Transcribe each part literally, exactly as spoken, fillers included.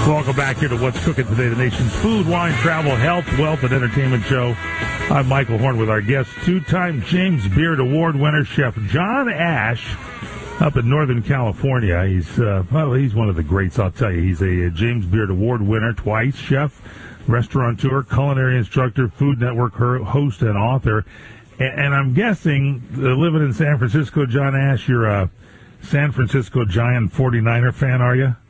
Welcome back here to What's Cooking Today, the nation's food, wine, travel, health, wealth, and entertainment show. I'm Michael Horn with our guest, two-time James Beard Award winner, Chef John Ash, up in Northern California. He's uh, well, he's one of the greats, I'll tell you. He's a, a James Beard Award winner twice, chef, restaurateur, culinary instructor, Food Network host, and author. And, and I'm guessing, uh, living in San Francisco, John Ash, you're a San Francisco Giant forty-niner fan, are you?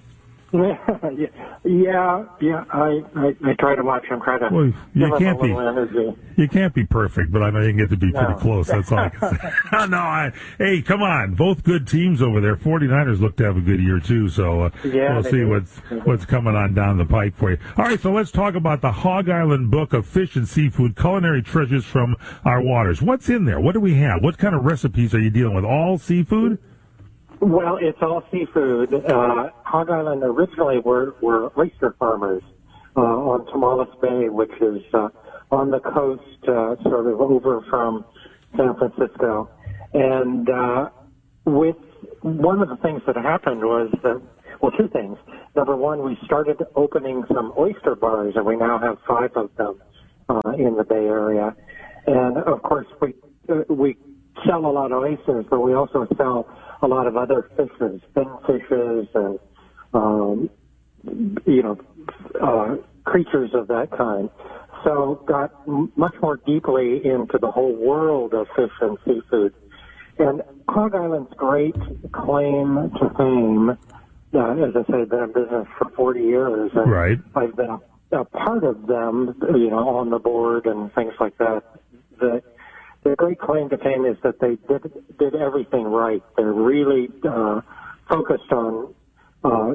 yeah, yeah. I, I, I try to watch him. Try to. Well, you can't be. Energy. You can't be perfect, but I know you can get to be pretty no. close. That's all I can say. no, I, hey, come on. Both good teams over there. forty-niners look to have a good year too. So uh, yeah, we'll see do. what's what's coming on down the pike for you. All right, so let's talk about the Hog Island Book of Fish and Seafood Culinary Treasures from Our Waters. What's in there? What do we have? What kind of recipes are you dealing with? All seafood? Well, it's all seafood. Uh, Hog Island originally were, were oyster farmers uh, on Tomales Bay, which is uh, on the coast, uh, sort of over from San Francisco. And uh, with one of the things that happened was that, well, two things. Number one, we started opening some oyster bars, and we now have five of them uh, in the Bay Area. And of course, we uh, we sell a lot of oysters, but we also sell a lot of other fishes, fin fishes, and um, you know, uh, creatures of that kind. So got m- much more deeply into the whole world of fish and seafood. And Hog Island's great claim to fame, uh, as I say, I've been in business for forty years, and right. I've been a, a part of them, you know, on the board and things like that. The The great claim to fame is that they did did everything right. They're really uh, focused on uh,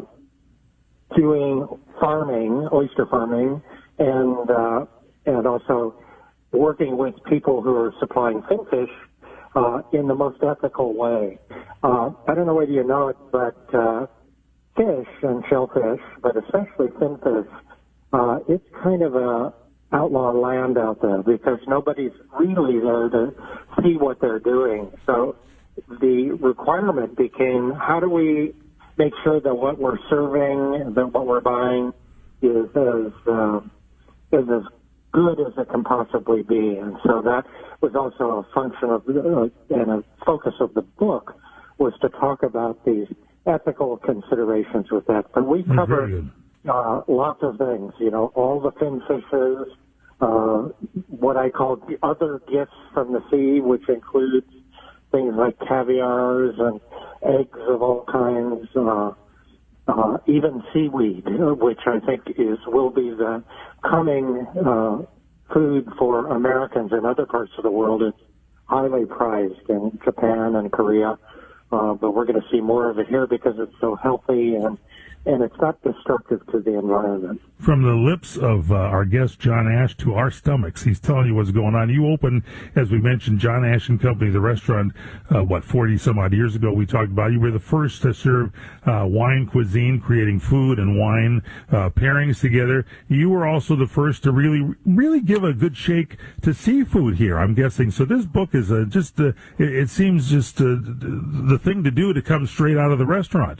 doing farming, oyster farming, and uh, and also working with people who are supplying finfish uh, in the most ethical way. Uh, I don't know whether you know it, but uh, fish and shellfish, but especially finfish, uh, it's kind of a outlaw land out there because nobody's really there to see what they're doing. So the requirement became, how do we make sure that what we're serving, that what we're buying is as, uh, is as good as it can possibly be. And so that was also a function of, uh, and a focus of the book was to talk about these ethical considerations with that. But we cover Uh, lots of things, you know, all the fin fishes, uh, what I call the other gifts from the sea, which includes things like caviars and eggs of all kinds, uh, uh, even seaweed, which I think is will be the coming uh, food for Americans in other parts of the world. It's highly prized in Japan and Korea, uh, but we're going to see more of it here because it's so healthy and and it's not destructive to the environment. From the lips of uh, our guest, John Ash, to our stomachs, he's telling you what's going on. You opened, as we mentioned, John Ash and Company, the restaurant, uh, what, forty-some-odd years ago we talked about. You were the first to serve uh, wine cuisine, creating food and wine uh, pairings together. You were also the first to really, really give a good shake to seafood here, I'm guessing. So this book is uh, just, uh, it, it seems just uh, the thing to do to come straight out of the restaurant.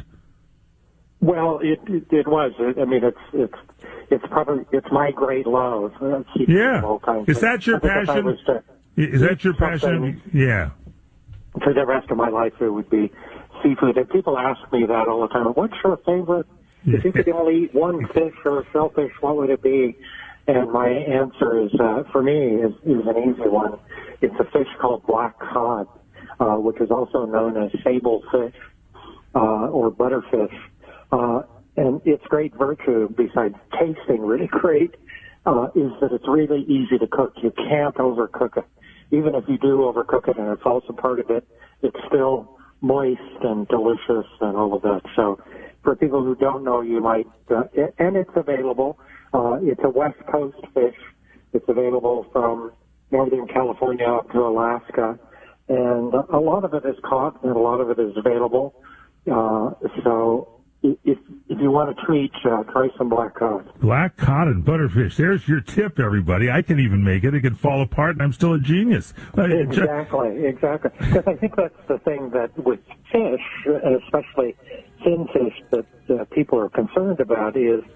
Well, it, it it was. I mean, it's it's it's probably it's my great love. Uh, yeah, all kinds is of, that your passion? Is that your passion? Yeah. For the rest of my life, it would be seafood. And people ask me that all the time. What's your favorite? If you could only eat one fish or shellfish, what would it be? And my answer is, uh, for me, is, is an easy one. It's a fish called black cod, uh, which is also known as sable fish uh, or butterfish. Uh, and its great virtue, besides tasting really great, uh, is that it's really easy to cook. You can't overcook it. Even if you do overcook it and it falls apart a bit, it's still moist and delicious and all of that. So for people who don't know, you might, uh, and it's available. Uh, it's a West Coast fish. It's available from Northern California up to Alaska. And a lot of it is caught and a lot of it is available. Uh, so If if you want a treat, uh, try some black cod. Black cod and butterfish. There's your tip, everybody. I can even make it. It can fall apart, and I'm still a genius. Exactly, exactly. Because I think that's the thing that with fish, and especially fin fish, that uh, people are concerned about is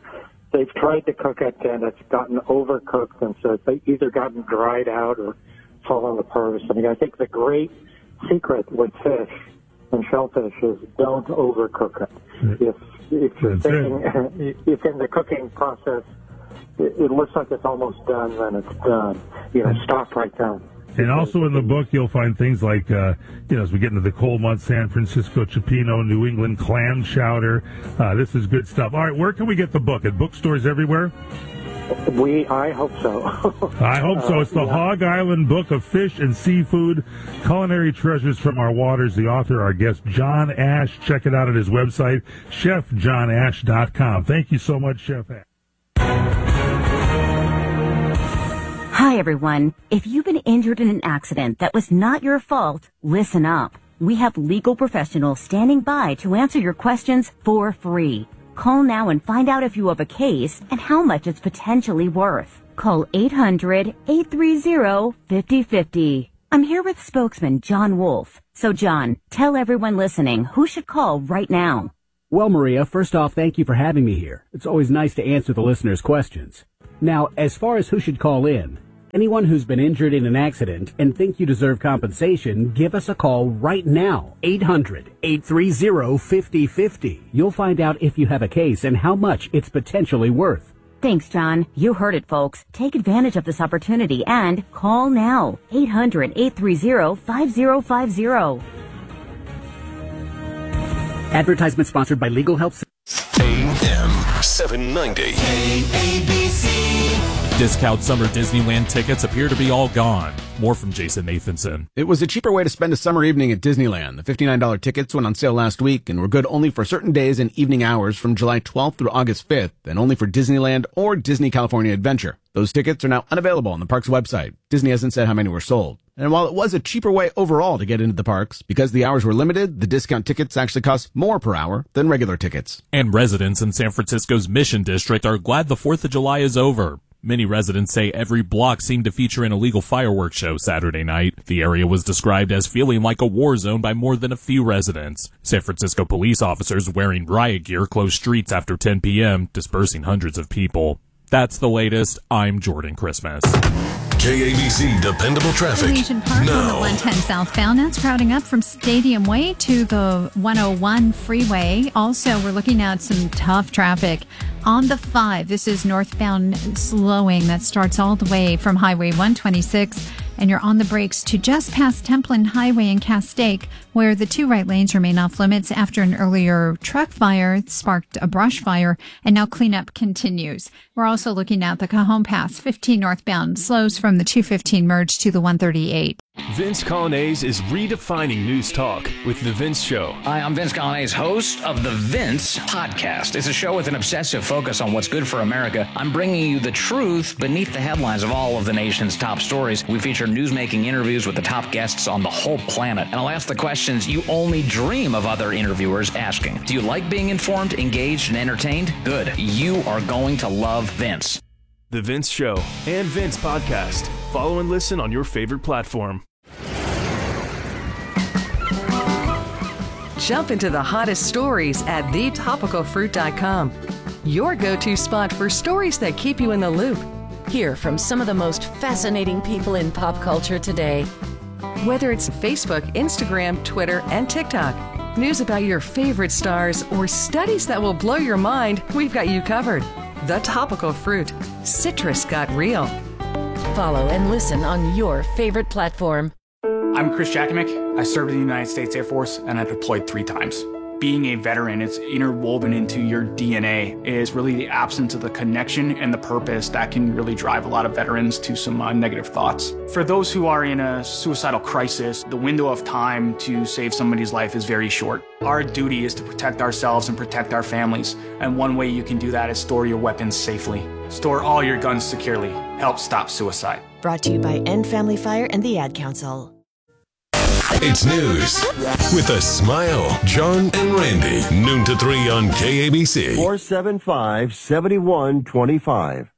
they've tried to cook it and it's gotten overcooked, and so it's either gotten dried out or fallen apart or something. I think the great secret with fish and shellfish is don't overcook it. If if you're thinking, if in the cooking process it, it looks like it's almost done, then it's done. You know, stop right down. And also in the book, you'll find things like, uh, you know, as we get into the cold months, San Francisco Cioppino, New England clam chowder. Uh, this is good stuff. All right, where can we get the book? At bookstores everywhere? We, I hope so. I hope so. It's the uh, yeah. Hog Island Book of Fish and Seafood, Culinary Treasures from Our Waters. The author, our guest, John Ash. Check it out at his website, chef john ash dot com. Thank you so much, Chef Ash. Hi, everyone. If you've been injured in an accident that was not your fault, listen up. We have legal professionals standing by to answer your questions for free. Call now and find out if you have a case and how much it's potentially worth. Call eight hundred, eight three zero, five zero five zero. I'm here with spokesman John Wolf. So, John, tell everyone listening who should call right now. Well, Maria, first off, thank you for having me here. It's always nice to answer the listeners' questions. Now, as far as who should call in, anyone who's been injured in an accident and think you deserve compensation, give us a call right now. eight hundred, eight three zero, five zero five zero. You'll find out if you have a case and how much it's potentially worth. Thanks, John. You heard it, folks. Take advantage of this opportunity and call now. eight hundred, eight three zero, five zero five zero. Advertisement sponsored by Legal Help. A M seven ninety. K A B C. Discount summer Disneyland tickets appear to be all gone. More from Jason Nathanson. It was a cheaper way to spend a summer evening at Disneyland. The fifty-nine dollars tickets went on sale last week and were good only for certain days and evening hours from July twelfth through August fifth, and only for Disneyland or Disney California Adventure. Those tickets are now unavailable on the park's website. Disney hasn't said how many were sold. And while it was a cheaper way overall to get into the parks, because the hours were limited, the discount tickets actually cost more per hour than regular tickets. And residents in San Francisco's Mission District are glad the fourth of July is over. Many residents say every block seemed to feature an illegal fireworks show Saturday night. The area was described as feeling like a war zone by more than a few residents. San Francisco police officers wearing riot gear closed streets after ten p.m., dispersing hundreds of people. That's the latest. I'm Jordan Christmas. K A B C Dependable Traffic. Legion Park no. on the one ten southbound. That's crowding up from Stadium Way to the one oh one freeway. Also, we're looking at some tough traffic on the five. This is northbound slowing that starts all the way from Highway one twenty-six. And you're on the brakes to just past Templin Highway in Castaic, where the two right lanes remain off limits after an earlier truck fire sparked a brush fire, and now cleanup continues. We're also looking at the Cajon Pass, fifteen northbound, slows from the two fifteen merge to the one thirty-eight. Vince Colonnese is redefining news talk with The Vince Show. Hi, I'm Vince Colonnese, host of The Vince Podcast. It's a show with an obsessive focus on what's good for America. I'm bringing you the truth beneath the headlines of all of the nation's top stories. We feature newsmaking interviews with the top guests on the whole planet. And I'll ask the questions you only dream of other interviewers asking. Do you like being informed, engaged, and entertained? Good. You are going to love Vince. The Vince Show and Vince Podcast. Follow and listen on your favorite platform. Jump into the hottest stories at the topical fruit dot com. Your go-to spot for stories that keep you in the loop. Hear from some of the most fascinating people in pop culture today. Whether it's Facebook, Instagram, Twitter, and TikTok, news about your favorite stars, or studies that will blow your mind, we've got you covered. The Topical Fruit. Citrus got real. Follow and listen on your favorite platform. I'm Chris Jakimick. I served in the United States Air Force and I deployed three times. Being a veteran, it's interwoven into your D N A. It is really the absence of the connection and the purpose that can really drive a lot of veterans to some uh, negative thoughts. For those who are in a suicidal crisis, the window of time to save somebody's life is very short. Our duty is to protect ourselves and protect our families. And one way you can do that is store your weapons safely. Store all your guns securely. Help stop suicide. Brought to you by End Family Fire and the Ad Council. It's news with a smile. John and Randy, noon to three on K A B C. four seven five, seven one two five.